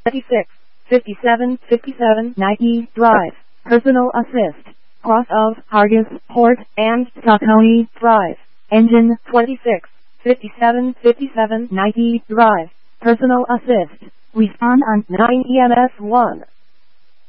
26, 57, 57, Nike Drive, Personal Assist, cross of Hargis, Port, and Tacony Drive, engine 26, 57, 57, Nike Drive, Personal Assist, respond on 9 EMS 1.